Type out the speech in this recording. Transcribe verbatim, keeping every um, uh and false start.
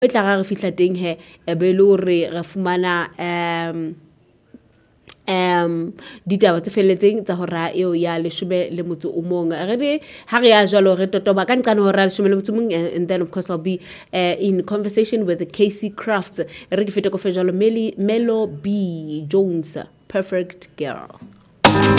e tla ga re fihla teng he e be le hore re fumana um um ditaba tse felletseng tsa hora eo ya leshome le motso o mong re re ha re ya jalo re totoba ka nqane hora leshome le motso o mong, and then of course I'll be uh, in conversation with Casey Crafts re ke fete ko fe jalo Melo B Jones, Perfect Girl.